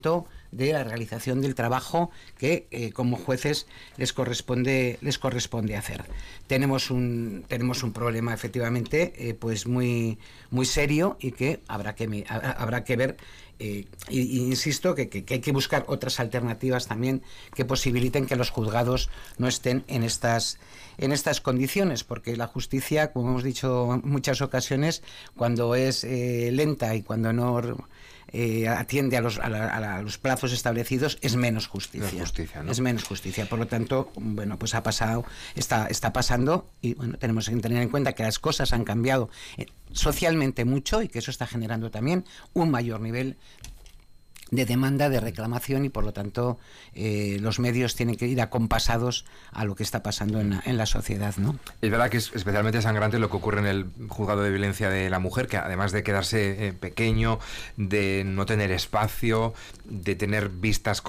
de la realización del trabajo que como jueces les corresponde hacer. Tenemos un problema efectivamente pues muy serio y que habrá que ver. Insisto que hay que buscar otras alternativas también que posibiliten que los juzgados no estén en estas condiciones, porque la justicia, como hemos dicho en muchas ocasiones, cuando es lenta y cuando no atiende a los plazos establecidos, es menos justicia. ¿No? Es menos justicia. Por lo tanto, bueno, pues está pasando, y bueno, tenemos que tener en cuenta que las cosas han cambiado socialmente mucho y que eso está generando también un mayor nivel de demanda, de reclamación, y por lo tanto los medios tienen que ir acompasados a lo que está pasando en la sociedad, ¿no? Es verdad que es especialmente sangrante lo que ocurre en el juzgado de violencia de la mujer, que además de quedarse pequeño, de no tener espacio, de tener vistas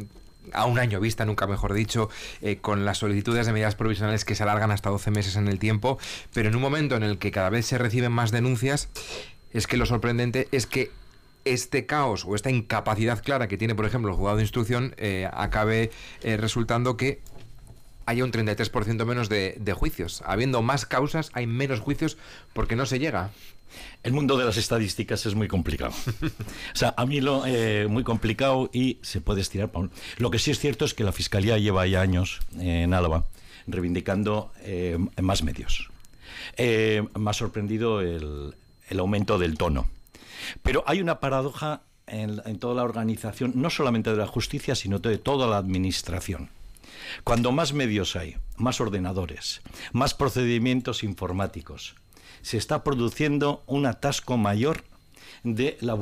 a un año vista, nunca mejor dicho, con las solicitudes de medidas provisionales que se alargan hasta 12 meses en el tiempo, pero en un momento en el que cada vez se reciben más denuncias, es que lo sorprendente es que este caos o esta incapacidad clara que tiene, por ejemplo, el juzgado de instrucción acabe resultando que haya un 33% menos de juicios. Habiendo más causas, hay menos juicios porque no se llega. El mundo de las estadísticas es muy complicado. O sea, a mí muy complicado, y se puede estirar. Lo que sí es cierto es que la Fiscalía lleva ya años en Álava reivindicando más medios. Me ha sorprendido el aumento del tono. Pero hay una paradoja en toda la organización, no solamente de la justicia, sino de toda la administración. Cuando más medios hay, más ordenadores, más procedimientos informáticos, se está produciendo un atasco mayor de la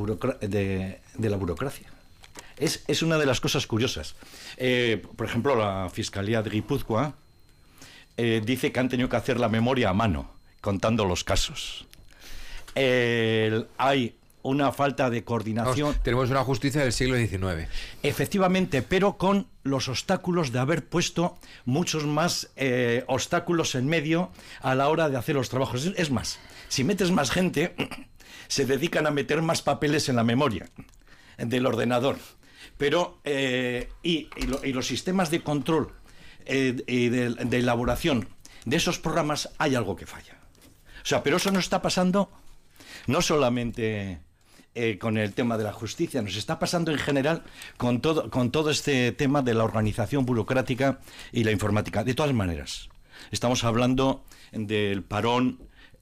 burocracia. Es una de las cosas curiosas. Por ejemplo, la Fiscalía de Guipúzcoa dice que han tenido que hacer la memoria a mano, contando los casos. Hay una falta de coordinación. Tenemos una justicia del siglo XIX. Efectivamente, pero con los obstáculos de haber puesto muchos más obstáculos en medio a la hora de hacer los trabajos. Es más, si metes más gente, se dedican a meter más papeles en la memoria del ordenador. Pero, y los sistemas de control y de elaboración de esos programas, hay algo que falla. O sea, pero eso no está pasando no solamente con el tema de la justicia, nos está pasando en general con todo este tema de la organización burocrática y la informática. De todas maneras, estamos hablando del parón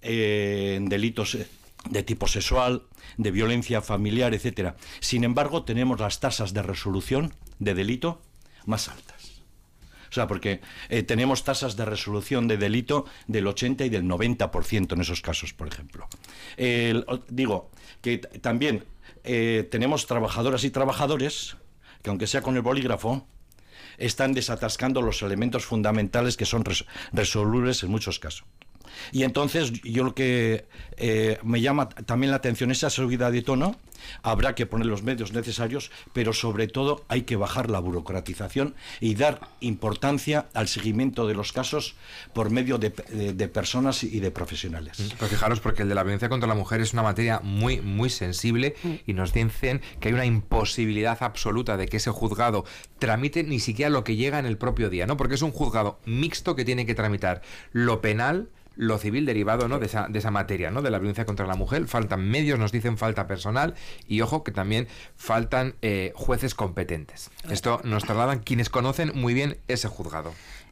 en delitos de tipo sexual, de violencia familiar, etcétera. Sin embargo, tenemos las tasas de resolución de delito más altas. O sea, porque tenemos tasas de resolución de delito del 80 y del 90% en esos casos, por ejemplo. Digo que también tenemos trabajadoras y trabajadores que, aunque sea con el bolígrafo, están desatascando los elementos fundamentales que son resolubles en muchos casos. Y entonces yo lo que me llama también la atención, esa subida de tono. Habrá que poner los medios necesarios, pero sobre todo hay que bajar la burocratización y dar importancia al seguimiento de los casos por medio de personas y de profesionales. Pues fijaros, porque el de la violencia contra la mujer es una materia muy, muy sensible, y nos dicen que hay una imposibilidad absoluta de que ese juzgado tramite ni siquiera lo que llega en el propio día, ¿no? Porque es un juzgado mixto que tiene que tramitar lo penal, lo civil derivado, ¿no?, de esa materia, ¿no?, de la violencia contra la mujer. Faltan medios, nos dicen, falta personal, y ojo que también faltan jueces competentes. Esto nos trasladan quienes conocen muy bien ese juzgado.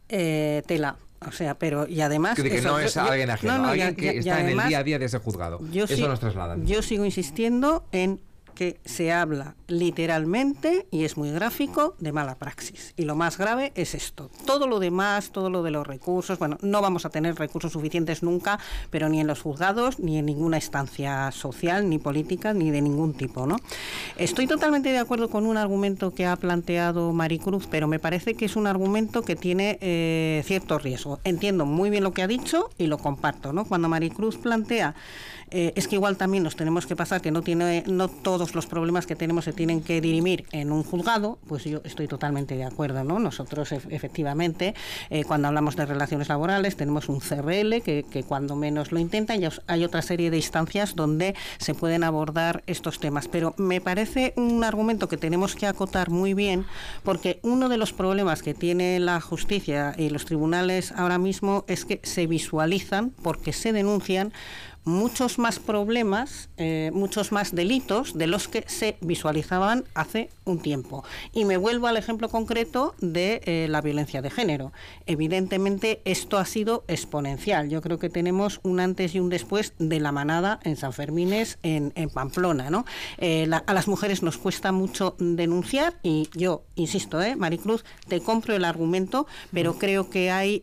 Tela. O sea, pero y además que no es alguien ajeno, alguien que está en el día a día de ese juzgado. Eso nos trasladan. Yo sigo insistiendo en que se habla literalmente, y es muy gráfico, de mala praxis. Y lo más grave es esto. Todo lo demás, todo lo de los recursos, bueno, no vamos a tener recursos suficientes nunca, pero ni en los juzgados, ni en ninguna instancia social, ni política, ni de ningún tipo, ¿no? Estoy totalmente de acuerdo con un argumento que ha planteado Maricruz, pero me parece que es un argumento que tiene cierto riesgo. Entiendo muy bien lo que ha dicho y lo comparto, ¿no? Cuando Maricruz plantea, es que igual también nos tenemos que pasar, que no todo todos los problemas que tenemos se tienen que dirimir en un juzgado, pues yo estoy totalmente de acuerdo, ¿no? Nosotros efectivamente, cuando hablamos de relaciones laborales, tenemos un CRL que cuando menos lo intenta, y hay otra serie de instancias donde se pueden abordar estos temas. Pero me parece un argumento que tenemos que acotar muy bien, porque uno de los problemas que tiene la justicia y los tribunales ahora mismo es que se visualizan, porque se denuncian muchos más problemas, muchos más delitos de los que se visualizaban hace un tiempo. Y me vuelvo al ejemplo concreto de la violencia de género. Evidentemente esto ha sido exponencial. Yo creo que tenemos un antes y un después de la manada en San Fermines, en Pamplona, ¿no? A las mujeres nos cuesta mucho denunciar y yo, insisto, Maricruz, te compro el argumento, pero creo que hay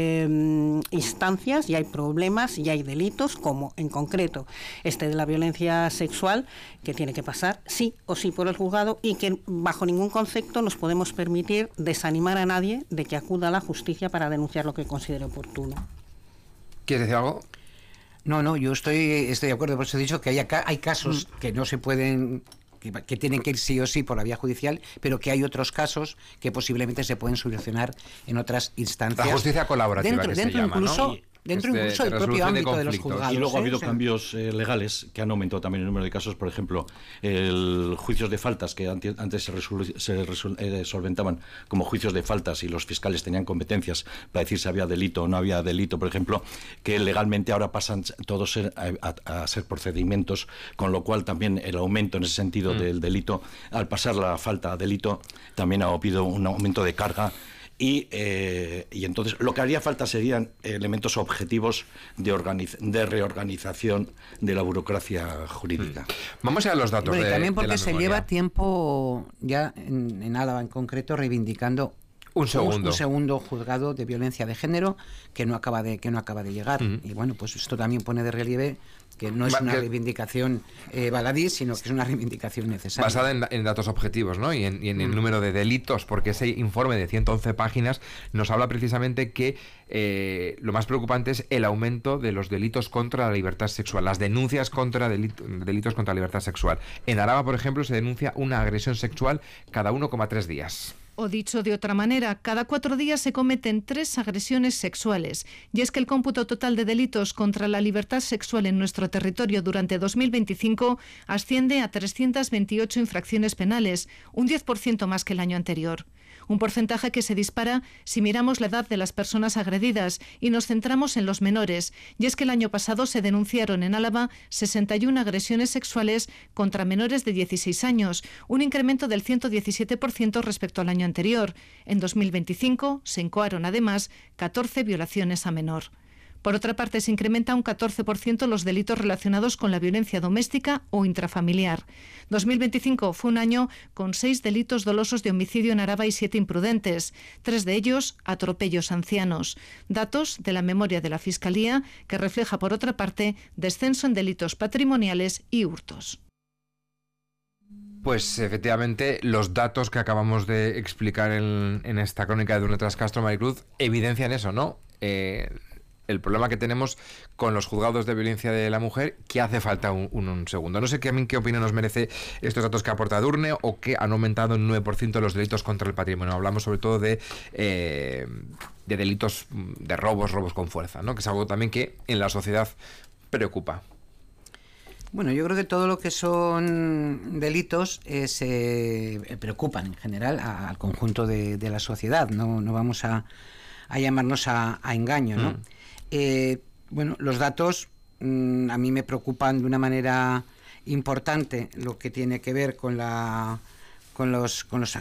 instancias y hay problemas y hay delitos como en concreto de la violencia sexual, que tiene que pasar sí o sí por el juzgado y que bajo ningún concepto nos podemos permitir desanimar a nadie de que acuda a la justicia para denunciar lo que considere oportuno. ¿Quieres decir algo? No, yo estoy de acuerdo, por eso he dicho que hay casos que no se pueden, que tienen que ir sí o sí por la vía judicial, pero que hay otros casos que posiblemente se pueden solucionar en otras instancias. La justicia colaborativa dentro se llama, incluso, ¿no? Dentro incluso del propio ámbito de los juzgados. Y luego ha habido cambios legales que han aumentado también el número de casos. Por ejemplo, juicios de faltas que antes se solventaban como juicios de faltas y los fiscales tenían competencias para decir si había delito o no había delito, por ejemplo, que legalmente ahora pasan todos a ser procedimientos, con lo cual también el aumento en ese sentido del delito, al pasar la falta a delito, también ha habido un aumento de carga. Y entonces lo que haría falta serían elementos objetivos de reorganización de la burocracia jurídica. Vamos a ver los datos. Bueno, y también porque se memoria. lleva tiempo ya en Álava en concreto reivindicando un segundo juzgado de violencia de género que no acaba de llegar. Y bueno, pues esto también pone de relieve que no es una reivindicación baladí, sino que es una reivindicación necesaria. Basada en datos objetivos, ¿no? Y en el número de delitos, porque ese informe de 111 páginas nos habla precisamente que lo más preocupante es el aumento de los delitos contra la libertad sexual, las denuncias contra delitos contra la libertad sexual. En Araba, por ejemplo, se denuncia una agresión sexual cada 1,3 días. O dicho de otra manera, cada 4 días se cometen 3 agresiones sexuales. Y es que el cómputo total de delitos contra la libertad sexual en nuestro territorio durante 2025 asciende a 328 infracciones penales, un 10% más que el año anterior. Un porcentaje que se dispara si miramos la edad de las personas agredidas y nos centramos en los menores. Y es que el año pasado se denunciaron en Álava 61 agresiones sexuales contra menores de 16 años, un incremento del 117% respecto al año anterior. En 2025 se incoaron además 14 violaciones a menor. Por otra parte, se incrementa un 14% los delitos relacionados con la violencia doméstica o intrafamiliar. 2025 fue un año con 6 delitos dolosos de homicidio en Araba y 7 imprudentes. 3 de ellos, atropellos ancianos. Datos de la memoria de la Fiscalía, que refleja, por otra parte, descenso en delitos patrimoniales y hurtos. Pues efectivamente, los datos que acabamos de explicar en esta crónica de Durne Trascastro, Maricruz, evidencian eso, ¿no? El problema que tenemos con los juzgados de violencia de la mujer, que hace falta un segundo. No sé qué opinión nos merece estos datos que aporta Durne, o que han aumentado en 9% los delitos contra el patrimonio. Hablamos sobre todo de delitos de robos con fuerza, ¿no? Que es algo también que en la sociedad preocupa. Bueno, yo creo que todo lo que son delitos preocupan en general al conjunto de la sociedad. No vamos a llamarnos a engaño, ¿no? Bueno, los datos a mí me preocupan de una manera importante lo que tiene que ver con los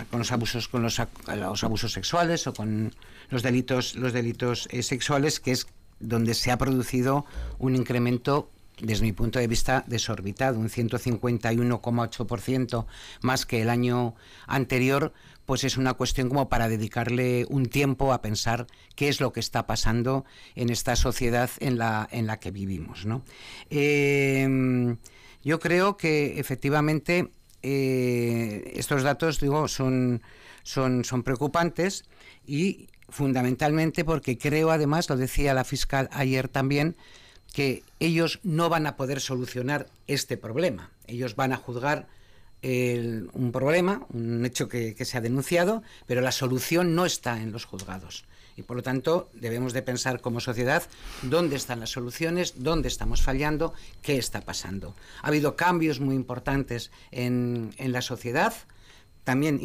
abusos sexuales o con los delitos sexuales, que es donde se ha producido un incremento, desde mi punto de vista, desorbitado, un 151,8% más que el año anterior. Pues es una cuestión como para dedicarle un tiempo a pensar qué es lo que está pasando en esta sociedad en la que vivimos, ¿no? Yo creo que efectivamente estos datos, digo, son preocupantes, y fundamentalmente porque creo, además, lo decía la fiscal ayer también, que ellos no van a poder solucionar este problema. Ellos van a juzgar un problema, un hecho que se ha denunciado, pero la solución no está en los juzgados. Y por lo tanto debemos de pensar como sociedad dónde están las soluciones, dónde estamos fallando, qué está pasando. Ha habido cambios muy importantes en la sociedad, también